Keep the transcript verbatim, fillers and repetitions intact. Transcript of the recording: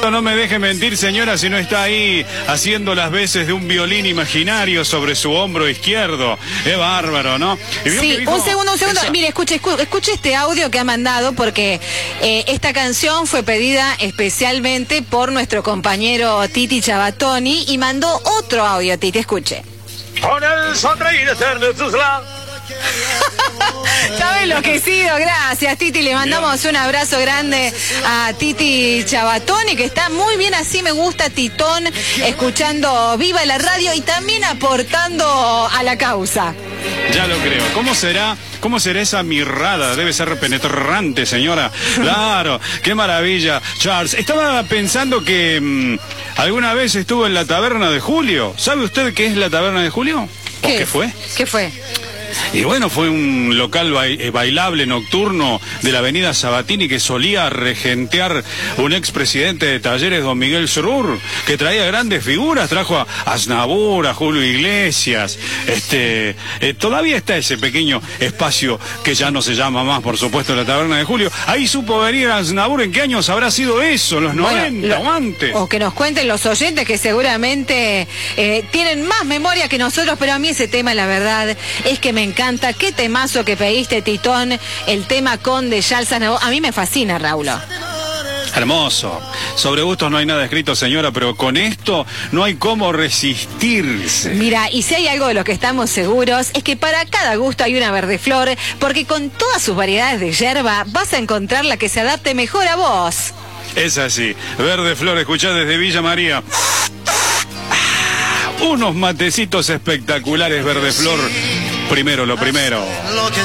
Roberto, no me deje mentir, señora, si no está ahí haciendo las veces de un violín imaginario sobre su hombro izquierdo. Es bárbaro, ¿no? Sí, un segundo, un segundo. Esa... Mire, escuche, escuche este audio que ha mandado, porque eh, esta canción fue pedida especialmente por nuestro compañero Titi Chabatoni y mandó otro audio, Titi, escuche. Con el sonreír eterno de tus labios. Estaba enloquecido, gracias Titi, le mandamos un abrazo grande a Titi Chabatoni, que está muy bien así, me gusta Titón, escuchando Viva la Radio y también aportando a la causa. Ya lo creo. ¿Cómo será? ¿Cómo será esa mirrada? Debe ser penetrante, señora. Claro, qué maravilla. Charles, estaba pensando que mmm, alguna vez estuvo en la taberna de Julio. ¿Sabe usted qué es la taberna de Julio? ¿Qué, ¿Qué fue? ¿Qué fue? Y bueno, fue un local bailable nocturno de la avenida Sabatini que solía regentear un expresidente de Talleres, don Miguel Surur, que traía grandes figuras, trajo a Aznavour, a Julio Iglesias. Este, eh, todavía está ese pequeño espacio que ya no se llama más, por supuesto, la taberna de Julio. Ahí supo venir Aznavour. ¿En qué años habrá sido eso? ¿Los noventa bueno, lo, o antes? O que nos cuenten los oyentes que seguramente eh, tienen más memoria que nosotros, pero a mí ese tema, la verdad, es que me encanta. Qué temazo que pediste, Titón, el tema con de Charles Aznavour. A mí me fascina, Raúl. Hermoso. Sobre gustos no hay nada escrito, señora, pero con esto no hay cómo resistirse. Mira, y si hay algo de lo que estamos seguros, es que para cada gusto hay una verde flor, porque con todas sus variedades de yerba vas a encontrar la que se adapte mejor a vos. Es así. Verde flor, escuchá desde Villa María. Unos matecitos espectaculares, verde flor. Primero, lo primero.